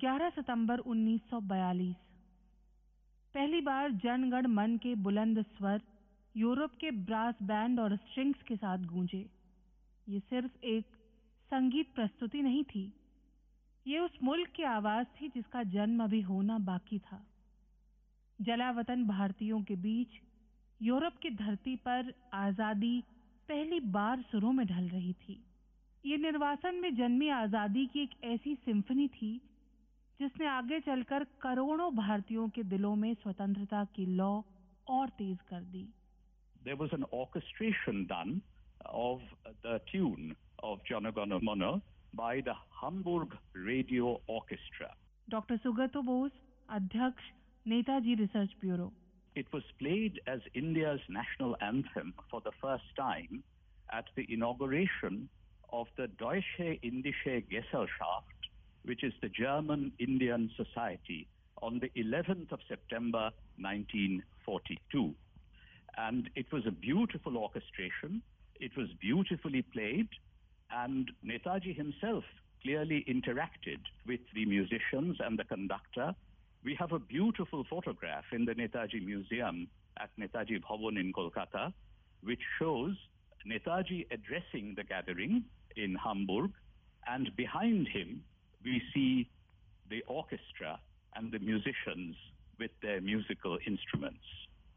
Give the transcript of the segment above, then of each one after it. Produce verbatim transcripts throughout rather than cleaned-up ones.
ग्यारह सितंबर उन्नीस सौ बयालीस। पहली बार जन गण मन के बुलंद स्वर यूरोप के ब्रास बैंड और स्ट्रिंग्स के साथ गूंजे। ये सिर्फ एक संगीत प्रस्तुति नहीं थी, ये उस मुल्क की आवाज थी जिसका जन्म अभी होना बाकी था। जलावतन भारतीयों के बीच यूरोप की धरती पर आजादी पहली बार सुरों में ढल रही थी। ये निर्वासन में जन्मी आजादी की एक ऐसी सिम्फनी थी जिसने आगे चलकर करोड़ों भारतीयों के दिलों में स्वतंत्रता की लौ और तेज कर दी। There was an orchestration done of the tune of Jana Gana Mana by the Hamburg Radio Orchestra. Doctor सुगतो Bose, अध्यक्ष, Netaji research bureau. It was played as India's national anthem for the first time at the inauguration of the Deutsche Indische Gesellschaft, which is the German Indian Society, on the eleventh of September nineteen forty-two. And it was a beautiful orchestration. It was beautifully played, and Netaji himself clearly interacted with the musicians and the conductor. We have a beautiful photograph in the Netaji Museum at Netaji Bhavan in Kolkata, which shows Netaji addressing the gathering in Hamburg, and behind him we see the orchestra and the musicians with their musical instruments.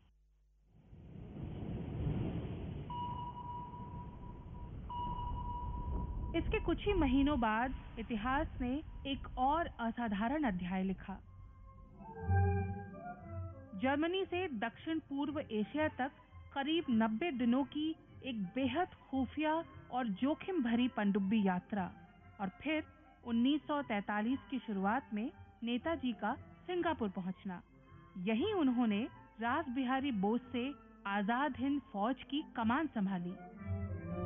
इसके कुछ ही महीनों बाद इतिहास ने एक और असाधारण अध्याय लिखा। जर्मनी से दक्षिण पूर्व एशिया तक करीब नब्बे दिनों की एक बेहद खुफिया और जोखिम भरी पनडुब्बी यात्रा, और फिर उन्नीस सौ तैंतालीस की शुरुआत में नेताजी का सिंगापुर पहुंचना। यहीं उन्होंने रास बिहारी बोस से आजाद हिंद फौज की कमान संभाली।